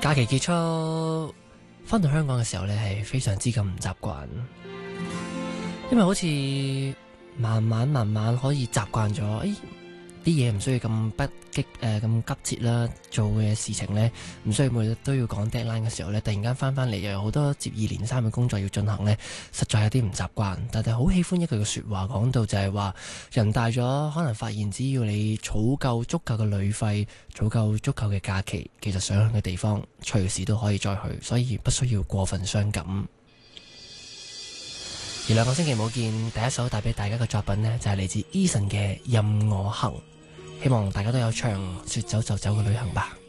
假期結束返到香港嘅時候呢，係非常之咁唔習慣，因為好似慢慢可以習慣咗，啲嘢唔需要咁咁急切啦，做嘅事情呢，唔需要每日都要講 deadline 嘅時候呢，突然間翻嚟又有好多接二連三嘅工作要進行呢，實在有啲唔習慣。但係好喜歡一句嘅說話講到就係話，人大咗可能發現只要你儲夠足夠嘅旅費，儲夠足夠嘅假期，其實想去嘅地方隨時都可以再去，所以不需要過分傷感。而兩個星期冇見，第一首帶俾大家嘅作品呢，就係嚟自 Eason 嘅《任我行》。希望大家都有場說走就走嘅旅行吧。